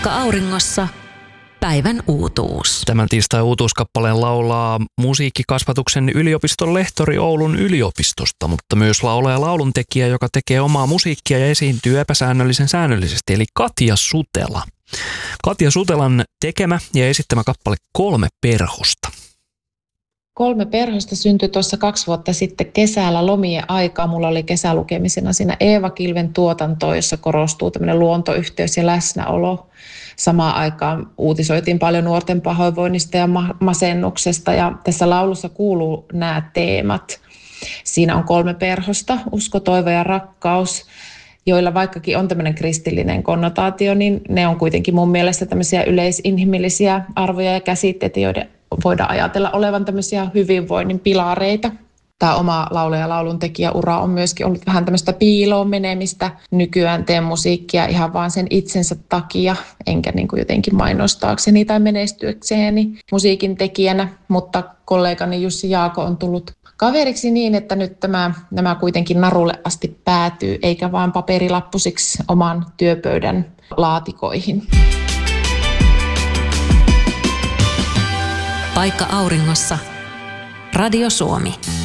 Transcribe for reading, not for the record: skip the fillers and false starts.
Paikka auringossa. Päivän uutuus. Tämän tiistai uutuuskappaleen laulaa musiikkikasvatuksen yliopiston lehtori Oulun yliopistosta, mutta myös laulaja ja lauluntekijä, joka tekee omaa musiikkia ja esiintyy epäsäännöllisen säännöllisesti, eli Katja Sutela. Katja Sutelan tekemä ja esittämä kappale 3 perhosta. 3 perhosta syntyi tuossa 2 vuotta sitten kesällä lomien aikaa. Mulla oli kesälukemisena siinä Eeva Kilven tuotanto, jossa korostuu tämmöinen luontoyhteys ja läsnäolo. Samaan aikaan uutisoitiin paljon nuorten pahoinvoinnista ja masennuksesta, ja tässä laulussa kuuluu nämä teemat. Siinä on 3 perhosta, usko, toivo ja rakkaus, joilla vaikkakin on tämmöinen kristillinen konnotaatio, niin ne on kuitenkin mun mielestä tämmöisiä yleisinhimillisiä arvoja ja käsitteitä, joiden voidaan ajatella olevan tämmöisiä hyvinvoinnin pilareita. Tämä oma laulaja- ja lauluntekijäura on myöskin ollut vähän tämmöistä piiloon menemistä. Nykyään teen musiikkia ihan vaan sen itsensä takia, enkä niin kuin jotenkin mainostaakseni tai menestyäkseni musiikin tekijänä. Mutta kollegani Jussi Jaako on tullut kaveriksi niin, että nyt nämä kuitenkin narulle asti päätyy, eikä vaan paperilappusiksi oman työpöydän laatikoihin. Paikka auringossa. Radio Suomi.